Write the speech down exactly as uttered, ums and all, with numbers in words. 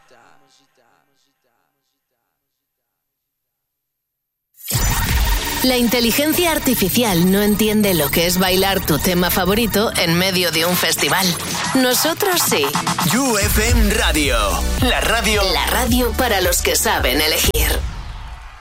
La inteligencia artificial no entiende lo que es bailar tu tema favorito en medio de un festival. Nosotros sí. U F M Radio. La radio. La radio para los que saben elegir.